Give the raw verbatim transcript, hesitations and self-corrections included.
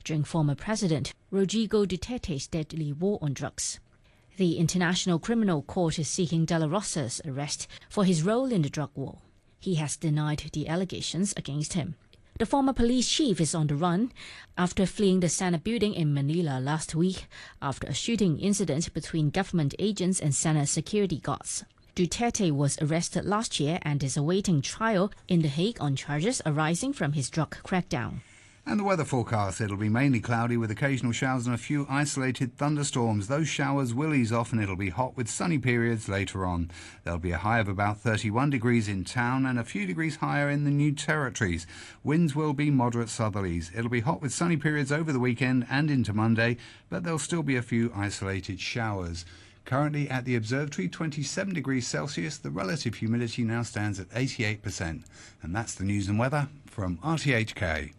during former President Rodrigo Duterte's deadly war on drugs. The International Criminal Court is seeking De La Rosa's arrest for his role in the drug war. He has denied the allegations against him. The former police chief is on the run after fleeing the Senate building in Manila last week after a shooting incident between government agents and Senate security guards. Duterte was arrested last year and is awaiting trial in The Hague on charges arising from his drug crackdown. And the weather forecast, it'll be mainly cloudy with occasional showers and a few isolated thunderstorms. Those showers will ease off and it'll be hot with sunny periods later on. There'll be a high of about thirty-one degrees in town and a few degrees higher in the New Territories. Winds will be moderate southerlies. It'll be hot with sunny periods over the weekend and into Monday, but there'll still be a few isolated showers. Currently at the observatory, twenty-seven degrees Celsius. The relative humidity now stands at eighty-eight percent. And that's the news and weather from R T H K.